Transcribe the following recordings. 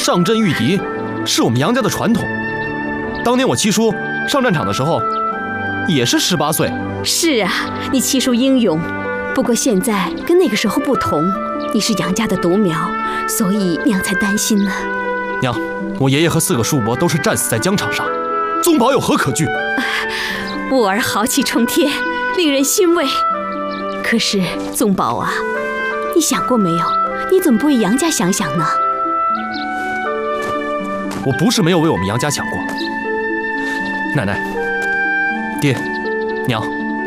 上阵御敌是我们杨家的传统。当年我七叔上战场的时候，也是18岁。 是啊，你七叔英勇，不过现在跟那个时候不同，你是杨家的独苗，所以娘才担心呢。 娘，我爷爷和4个叔伯都是战死在疆场上，宗保有何可惧？ 吾儿豪气冲天，令人欣慰。可是宗保啊，你想过没有，你怎么不为杨家想想呢？ 我不是没有为我们杨家想过。奶奶，爹，娘，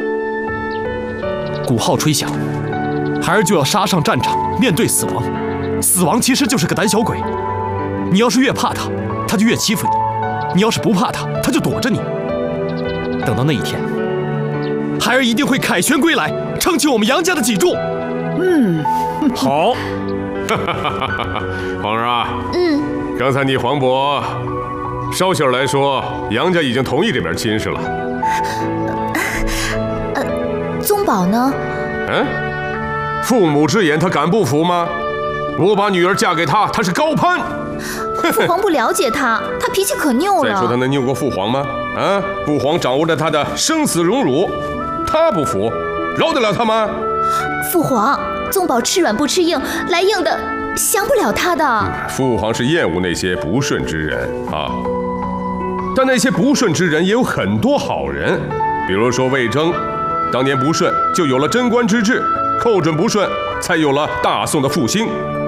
鼓号吹响，孩儿就要杀上战场，面对死亡。死亡其实就是个胆小鬼，你要是越怕他，他就越欺负你；你要是不怕他，他就躲着你。等到那一天，孩儿一定会凯旋归来，撑起我们杨家的脊柱。 好。皇儿啊，刚才你黄渤捎信来说，杨家已经同意这门亲事了。 宗保呢？ 父母之言，他敢不服吗？我把女儿嫁给他，他是高攀。 父皇不了解他，他脾气可拗了。 再说他能拗过父皇吗？父皇掌握着他的生死荣辱，他不服，饶得了他吗？ 父皇，宗保吃软不吃硬，来硬的降不了他的。 父皇是厌恶那些不顺之人啊，但那些不顺之人也有很多好人，比如说魏征，当年不顺就有了贞观之治，寇准不顺才有了大宋的复兴。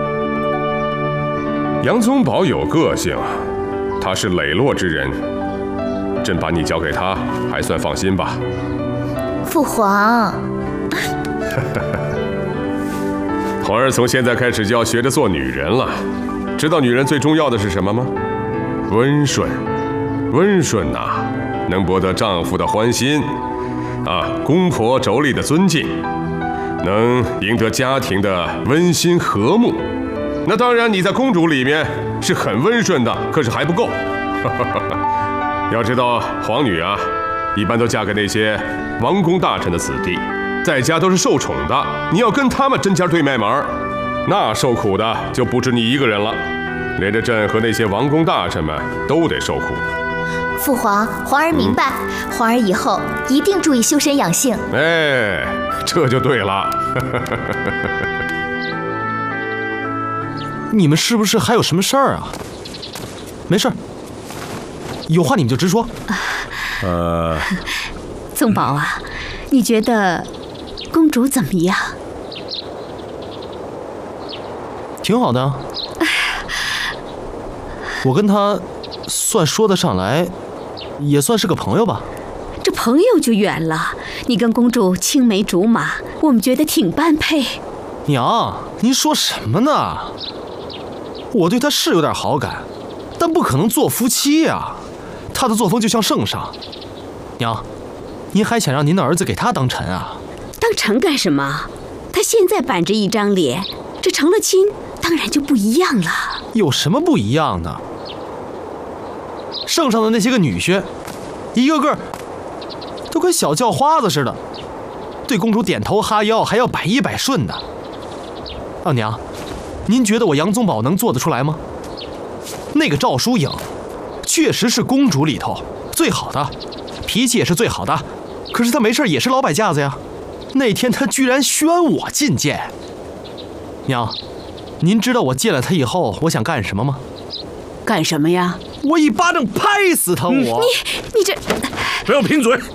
杨宗保有个性，他是磊落之人，朕把你交给他，还算放心吧。 父皇， 皇儿从现在开始就要学着做女人了，知道女人最重要的是什么吗？温顺，温顺呐，能博得丈夫的欢心，公婆妯娌的尊敬，能赢得家庭的温馨和睦。那当然，你在公主里面是很温顺的，可是还不够。要知道，皇女啊，一般都嫁给那些王公大臣的子弟，在家都是受宠的。你要跟他们针尖对麦芒，那受苦的就不止你一个人了，连着朕和那些王公大臣们都得受苦。 父皇，皇儿明白，皇儿以后一定注意修身养性。 这就对了。 你们是不是还有什么事儿啊？没事儿，有话你们就直说。 宗保啊，你觉得公主怎么样？ 挺好的。我跟她算说得上来，也算是个朋友吧。 这朋友就远了，你跟公主青梅竹马，我们觉得挺般配。 娘，您说什么呢？我对她是有点好感，但不可能做夫妻呀。她的作风就像圣上。娘，您还想让您的儿子给她当臣啊？ 当臣干什么？他现在板着一张脸，这成了亲，当然就不一样了。 有什么不一样呢？圣上的那些个女婿，一个个都跟小叫花子似的，对公主点头哈腰，还要百依百顺的。娘，您觉得我杨宗保能做得出来吗？那个赵淑颖，确实是公主里头最好的，脾气也是最好的，可是她没事也是老摆架子呀。那天她居然宣我进谏。娘，您知道我见了她以后我想干什么吗？ 干什么呀？ 我一巴掌拍死她！你这不要贫嘴！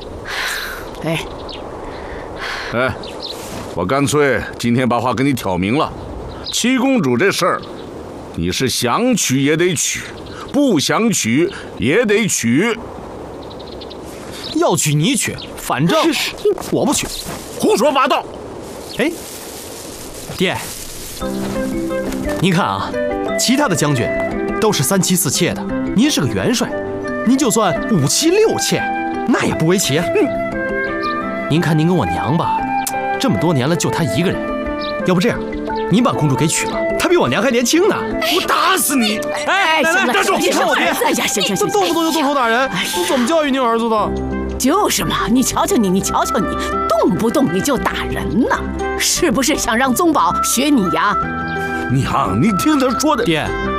我干脆今天把话跟你挑明了，七公主这事儿，你是想娶也得娶，不想娶也得娶。 要娶你娶，反正我不娶。 胡说八道！ 爹，您看啊，其他的将军都是3妻4妾的，您是个元帅，您就算5妻6妾，那也不为奇。您看您跟我娘吧，这么多年了就她一个人，要不这样，您把公主给娶了，她比我娘还年轻呢。 我打死你！ 奶奶，站住！你看我爹， 行， 动不动就动手打人，你怎么教育您儿子的？ 就是嘛，你瞧瞧你，动不动你就打人呢，是不是想让宗保学你呀？ 娘，你听他说的。 爹，